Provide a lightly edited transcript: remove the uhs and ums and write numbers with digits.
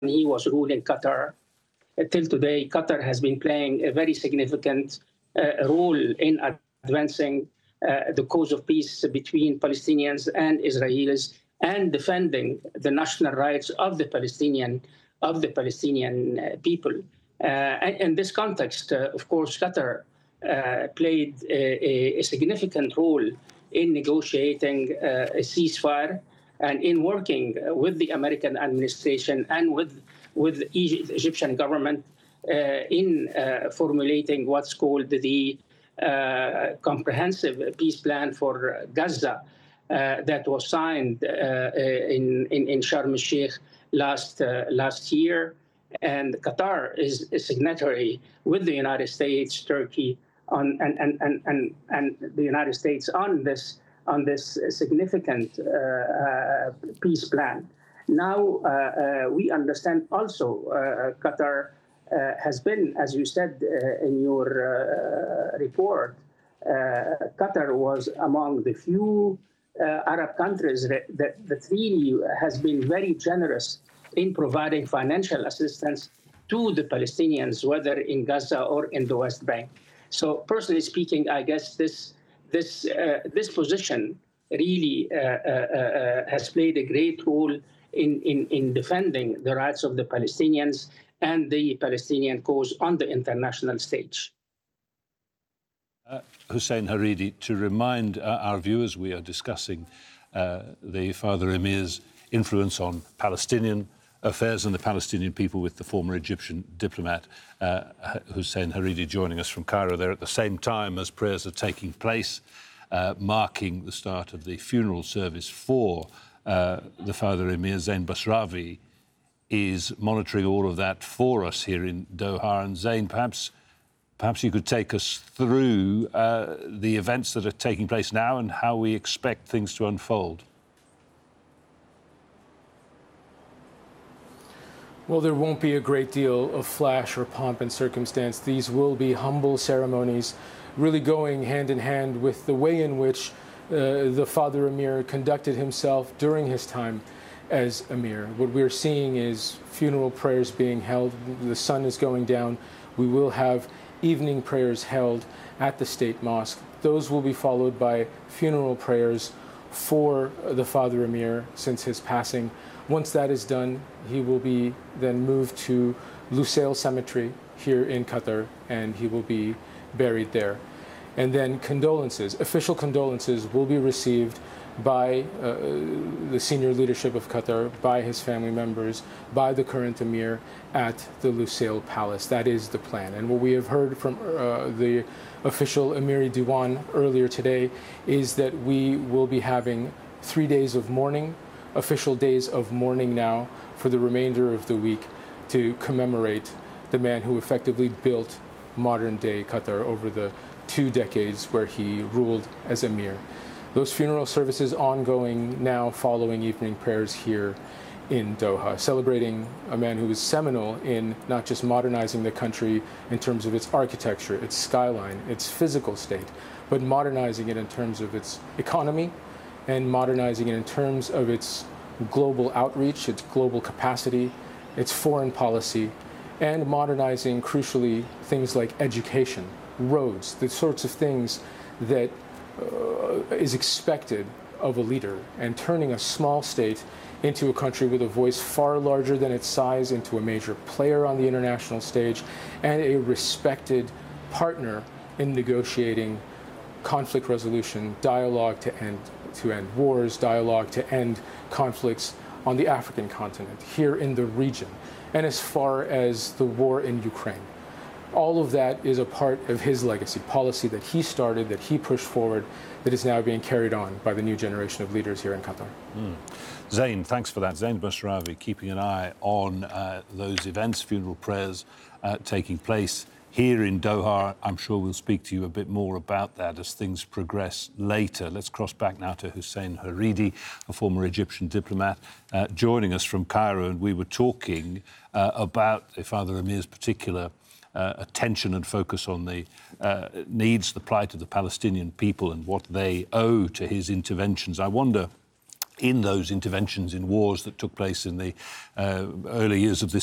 he was ruling Qatar. Till today, Qatar has been playing a very significant role in advancing the cause of peace between Palestinians and Israelis and defending the national rights of the Palestinian people. In this context, of course, Qatar played a significant role in negotiating a ceasefire and in working with the American administration and with the Egyptian government in formulating what's called the comprehensive peace plan for Gaza that was signed in Sharm el-Sheikh last year. And Qatar is a signatory with the United States, Turkey, and the United States on this significant peace plan. Now, we understand also Qatar has been, as you said in your report, Qatar was among the few Arab countries that really has been very generous in providing financial assistance to the Palestinians, whether in Gaza or in the West Bank. So, personally speaking, I guess this position really has played a great role in defending the rights of the Palestinians and the Palestinian cause on the international stage. Hussein Haridi, to remind our viewers, we are discussing the Father Emir's influence on Palestinian affairs and the Palestinian people with the former Egyptian diplomat Hussein Haridi joining us from Cairo. There at the same time as prayers are taking place, marking the start of the funeral service for the Father Emir. Zain Basrawi is monitoring all of that for us here in Doha. And Zain, perhaps you could take us through the events that are taking place now and how we expect things to unfold. Well, there won't be a great deal of flash or pomp and circumstance. These will be humble ceremonies, really going hand in hand with the way in which the Father Emir conducted himself during his time as Emir. What we're seeing is funeral prayers being held. The sun is going down. We will have evening prayers held at the State Mosque. Those will be followed by funeral prayers for the Father Emir since his passing. Once that is done, he will be then moved to Lusail Cemetery here in Qatar, and he will be buried there. And then condolences, official condolences, will be received by the senior leadership of Qatar, by his family members, by the current Emir at the Lusail Palace. That is the plan. And what we have heard from the official Emiri Diwan earlier today is that we will be having 3 days of mourning, official days of mourning now for the remainder of the week to commemorate the man who effectively built modern-day Qatar over the 2 decades where he ruled as Emir. Those funeral services ongoing now following evening prayers here in Doha, celebrating a man who was seminal in not just modernizing the country in terms of its architecture, its skyline, its physical state, but modernizing it in terms of its economy and modernizing it in terms of its global outreach, its global capacity, its foreign policy, and modernizing, crucially, things like education, roads, the sorts of things that is expected of a leader, and turning a small state into a country with a voice far larger than its size into a major player on the international stage and a respected partner in negotiating conflict resolution, dialogue to end wars, dialogue to end conflicts on the African continent, here in the region, and as far as the war in Ukraine. All of that is a part of his legacy, policy that he started, that he pushed forward, that is now being carried on by the new generation of leaders here in Qatar. Zain, thanks for that. Zain Basrawi, keeping an eye on those events, funeral prayers taking place here in Doha. I'm sure we'll speak to you a bit more about that as things progress later. Let's cross back now to Hussein Haridi, a former Egyptian diplomat, joining us from Cairo. And we were talking about Father Emir's particular attention and focus on the needs, the plight of the Palestinian people and what they owe to his interventions. I wonder, in those interventions in wars that took place in the early years of this